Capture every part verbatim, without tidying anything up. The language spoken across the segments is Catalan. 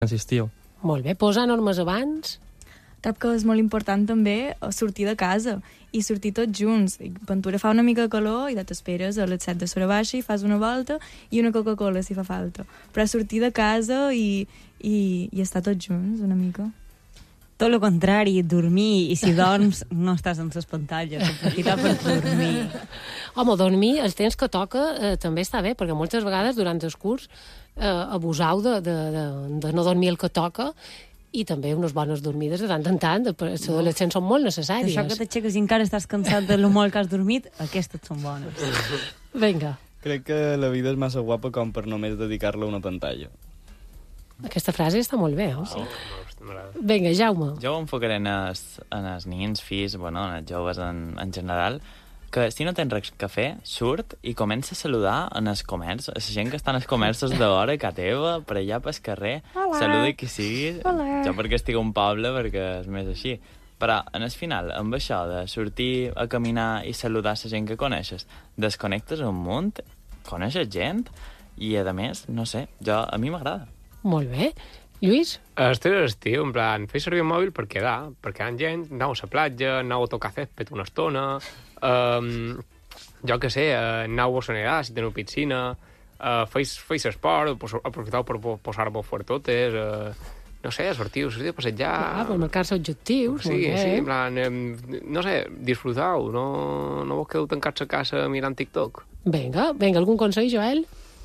estiu. Molt bé, posa normes abans. Cap que és molt important també sortir de casa i sortir tots junts. Ventura fa una mica de calor i t'esperes a les set de sora baixa i fas una volta i una Coca-Cola si fa falta. Però sortir de casa i, i, i estar tots junts una mica. Tot el contrari, dormir, i si dorms no estàs amb les pantalles, aprofitar per dormir. Home, dormir, el temps que toca eh, també està bé, perquè moltes vegades durant el curs eh, abusau de, de, de, de no dormir el que toca, i també unes bones dormides de tant en tant, les adolescents són molt necessàries. Això que t'aixeques i encara estàs cansat de lo molt que has dormit, aquestes són bones. Vinga. Crec que la vida és massa guapa com per només dedicar-la a una pantalla. Aquesta frase està molt bé, eh? Sí. Vinga, Jaume. Jo ho enfocaré en els, en els nens, fills, bueno, en els joves en, en general, que si no tens res que fer, surt i comença a saludar en els comerç, a la gent que està en els comerços d'hora, que teva, per allà pel carrer, Hola. Saluda qui sigui. Hola. Jo perquè estic a un poble, perquè és més així. Però, en el final, amb això de sortir a caminar i saludar la gent que coneixes, desconnectes un munt, coneixes gent, i, a més, no sé, jo, a mi m'agrada. Molt bé. Lluís? Estic a l'estiu, en plan, fer servir el mòbil per quedar, perquè hi ha gent, anau a la platja, anau a tocar césped una estona, um, jo què sé, uh, anau a sonerar si teniu piscina, uh, feis, feis esport, aprofitau per posar-vos fuertotes, uh, no sé, sortiu, sortiu a passejar... Clar, per marcar-se objectius. Sí, sí, en plan, um, no sé, disfrutau, no, no vos quedeu tancats a casa mirant TikTok. Venga, venga, ¿algún consejo, Joel?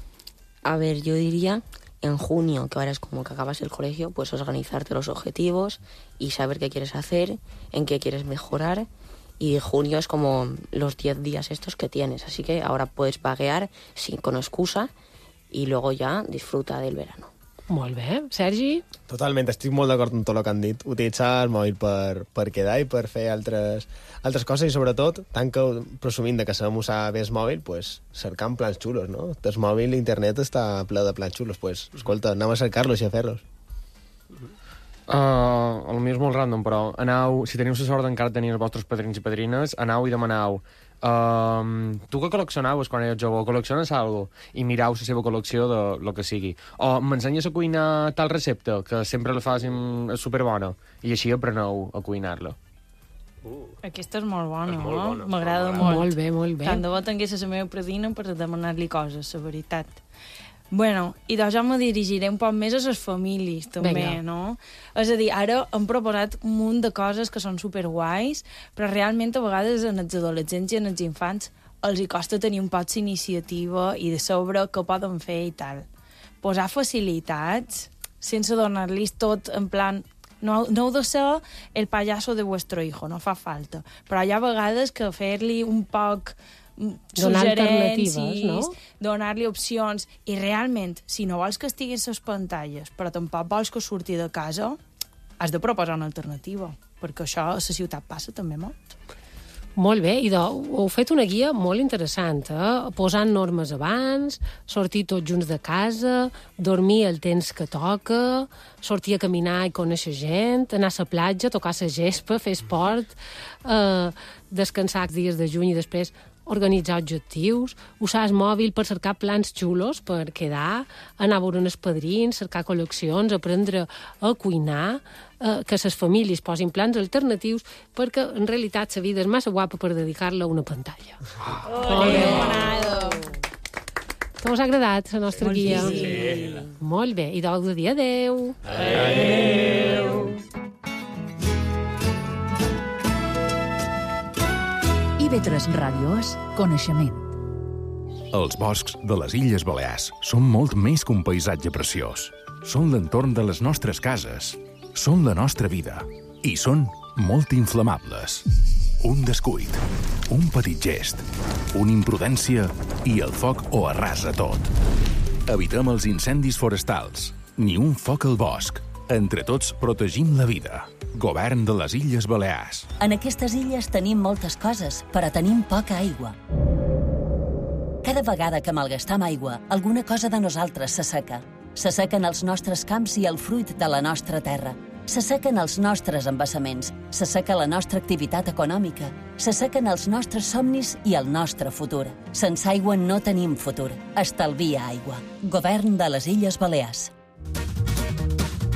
A ver, yo diría... en junio, que ahora es como que acabas el colegio, pues organizarte los objetivos y saber qué quieres hacer, en qué quieres mejorar. Y junio es como los diez días estos que tienes. Así que ahora puedes vaguear sin, con excusa y luego ya disfruta del verano. Molt bé. Sergi? Totalment, estic molt d'acord amb tot el que han dit. Utilitzar el mòbil per, per quedar i per fer altres, altres coses i, sobretot, tant que presumint de que sabem usar bé el mòbil, pues, cercant plans xulos, no? El mòbil, l'internet està ple de plans xulos. Pues, escolta, anem a cercar-los i a fer-los. Uh, el meu és molt random, però anau, si teniu la sort d'encara tenir els vostres padrins i padrines, anau i demanau Uh, tu que col·leccionaves quan eres jove, col·lecciones alguna cosa i mirau la seva col·lecció de lo que sigui, o m'ensenyes a cuinar tal recepta que sempre la fas superbona i així apreneu a cuinar-la. Uh, Aquesta és molt bona, és molt bona, no? M'agrada molt. Molt bé, molt bé. Tant de bo tingués la meva predina per demanar-li coses, la veritat. Bueno, i doncs ja me dirigiré un poc més a les famílies, també, Venga. No? És a dir, ara hem proposat un munt de coses que són superguais, però realment a vegades en els adolescents i en els infants els hi costa tenir un poc d'iniciativa i de saber què poden fer i tal. Posar facilitats sense donar-los tot en plan... No, no heu de ser el payaso de vuestro hijo, no fa falta. Però hi ha vegades que fer-li un poc... donar alternatives, no? Donar-li opcions, i realment, si no vols que estiguin les pantalles, però tampoc vols que surti de casa, has de proposar una alternativa, perquè això a la ciutat passa també molt. Molt bé, i heu fet una guia molt interessant, eh? Posant normes abans, sortir tots junts de casa, dormir el temps que toca, sortir a caminar i conèixer gent, anar a la platja, tocar la gespa, fer esport, eh, descansar els dies de juny i després organitzar objectius, usar el mòbil per cercar plans xulos per quedar, anar a veure uns padrins, cercar col·leccions, aprendre a cuinar, eh, que les famílies posin plans alternatius, perquè en realitat la vida és massa guapa per dedicar-la a una pantalla. Oh, oh. Que us ha agradat la nostra Molt guia? Sí. Molt bé, i doncs de dir adeu. Adeu. I ve tres ràdios, coneixement. Els boscs de les Illes Balears són molt més que un paisatge preciós. Són l'entorn de les nostres cases, són la nostra vida i són molt inflamables. Un descuit, un petit gest, una imprudència i el foc ho arrasa tot. Evitem els incendis forestals, ni un foc al bosc. Entre tots protegim la vida. Govern de les Illes Balears. En aquestes illes tenim moltes coses, però tenim poca aigua. Cada vegada que malgastam aigua, alguna cosa de nosaltres s'asseca. S'assequen els nostres camps i el fruit de la nostra terra. S'assequen els nostres embassaments. S'asseca la nostra activitat econòmica. S'assequen els nostres somnis i el nostre futur. Sense aigua no tenim futur. Estalvia aigua. Govern de les Illes Balears.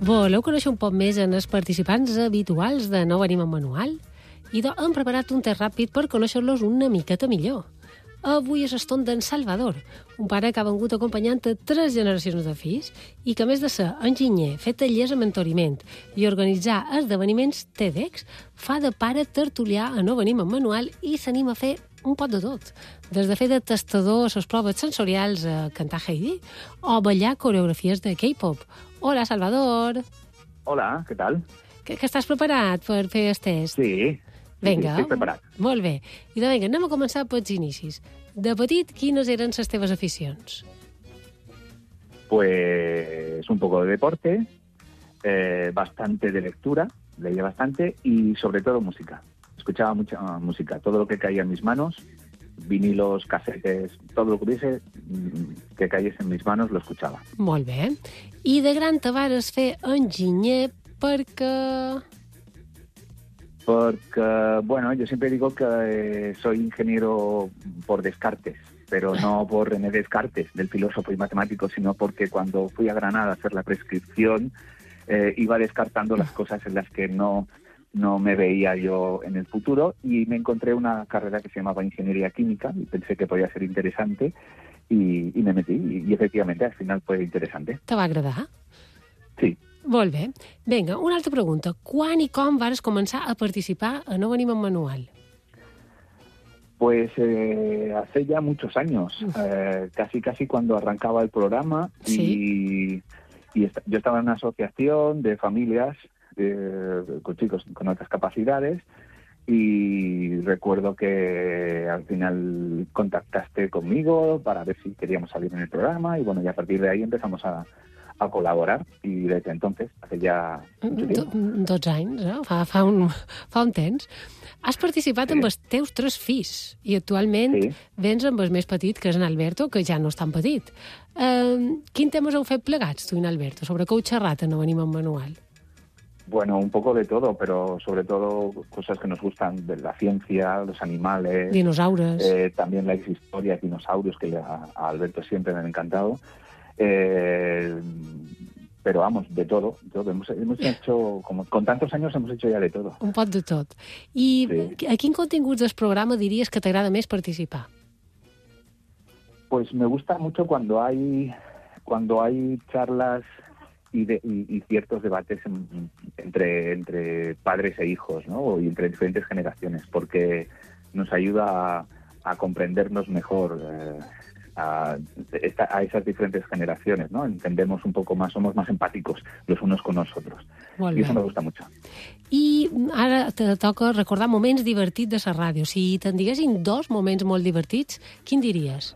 voleu conèixer un poc més en els participants habituals de No venim en manual? I doncs hem preparat un test ràpid per conèixer-los una miqueta millor. Avui és eston d'en Salvador, un pare que ha vengut acompanyant a tres generacions de fills i que, a més de ser enginyer, fer tallers a mentoriment i organitzar esdeveniments TEDx, fa de pare tertulià a No venim en manual i s'anima a fer un pot de tot. Des de fer de testador a les proves sensorials a cantar Heidi o ballar coreografies de K-pop. Hola, Salvador. Hola, què tal? Que, que estàs preparat per fer el test? Sí, Vinga, sí, estic preparat. Molt bé. I de vinga, anem a començar pels inicis. De petit, quines eren les teves aficions? Pues un poco de deporte, eh, bastante de lectura, leía bastante y sobre todo música. Escuchaba mucha música, todo lo que caía en mis manos, vinilos, casetes, todo lo que hubiese que cayese en mis manos lo escuchaba. Molt bé. I de gran te vares fer enginyer perquè... Porque, bueno, yo siempre digo que eh, soy ingeniero por Descartes, pero no por René Descartes, del filósofo y matemático, sino porque cuando fui a Granada a hacer la prescripción eh, iba descartando las cosas en las que no, no me veía yo en el futuro y me encontré una carrera que se llamaba Ingeniería Química y pensé que podía ser interesante y, y me metí y, y efectivamente al final fue interesante. Te va agradar? Sí. Molt bé. Vinga, una altra pregunta. Quan i com vas començar a participar a No venim en manual? Pues eh, hace ya muchos años, eh, casi casi cuando arrancaba el programa. Sí. y, y est- yo estaba en una asociación de familias eh, con chicos con otras capacidades y recuerdo que al final contactaste conmigo para ver si queríamos salir en el programa y bueno, y a partir de ahí empezamos a a col·laborar i des d'entonces, hace ja mucho tiempo. Do, dotze anys, eh? Fa, fa, un, fa un temps. Has participat sí. amb els teus tres fills i actualment sí. vens amb el més petit, que és en Alberto, que ja no és tan petit. Uh, quin temes heu fet plegats, tu i en Alberto? Sobre què heu xerrat a No venim en manual? Bueno, un poco de todo, pero sobre todo cosas que nos gustan de la ciencia, los animales. Dinosaurios. Eh, también las historias, dinosaurios, que a, a Alberto siempre me han encantado. Eh, pero vamos, de todo. todo. Hemos, hemos hecho, como con tantos años hemos hecho ya de todo. Un pot de tot. I sí. a quin contingut del programa diries que t'agrada més participar? Pues me gusta mucho cuando hay cuando hay charlas y, de, y, y ciertos debates en, entre, entre padres e hijos, ¿no? Y entre diferentes generaciones, porque nos ayuda a, a comprendernos mejor eh, A, a esas diferentes generaciones, ¿no? Entendemos un poco más, somos más empáticos los unos con nosotros. Y eso me gusta mucho. I ara te toca recordar moments divertits de la ràdio. Si te'n diguessin dos moments molt divertits, quin diries?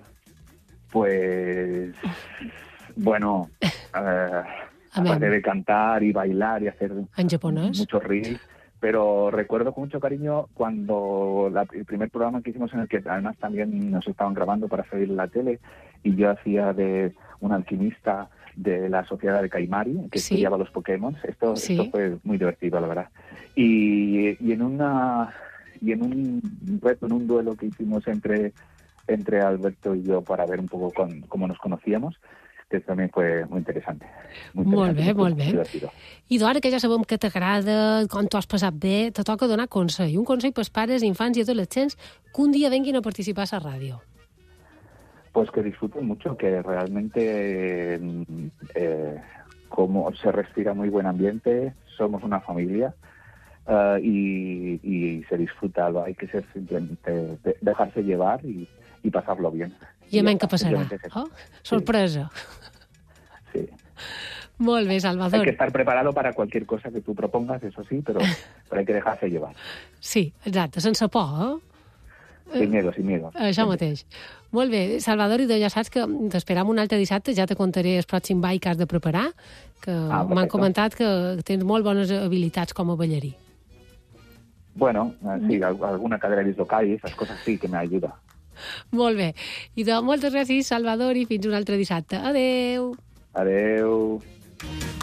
Pues, bueno, eh, aparte de cantar y bailar y hacer en japonés muchos reels, pero recuerdo con mucho cariño cuando la, el primer programa que hicimos en el que además también nos estaban grabando para salir en la tele y yo hacía de un alquimista de la sociedad de Kaimari, que sí. estudiaba los Pokémon. Esto, sí. esto fue muy divertido, la verdad. Y, y en una y en un reto, en un duelo que hicimos entre, entre Alberto y yo para ver un poco con, cómo nos conocíamos, que també fue muy interesante. Muy molt bé, muy molt bé. Divertido. I d'ara que ja sabem que t'agrada, com t'ho has passat bé, te toca donar consell. Un consell pels pares, infants i adolescents que un dia venguin a participar a la ràdio. Pues que disfruten mucho, que realmente eh, como se respira muy buen ambiente, somos una familia uh, y, y se disfruta. Hay que ser simplemente dejarse llevar y, y pasarlo bien. I a què passarà? Oh, sorpresa. Sí. Molt bé, Salvador. Hay que estar preparado para cualquier cosa que tú propongas, eso sí, pero, pero hay que dejarse llevar. Sí, exacte, sense por, eh? Sin miedo, sin miedo. Això mateix. Molt bé, Salvador, i ja saps que t'esperam un altre dissabte, ja te contaré el pròxim ball que has de preparar, que ah, m'han comentat que tens molt bones habilitats com a ballarí. Bueno, sí, alguna cadera dislocal i esas cosas sí que me ayuda. Molt bé. I doncs moltes gràcies, Salvador, i fins un altre dissabte. Adeu. Adeu.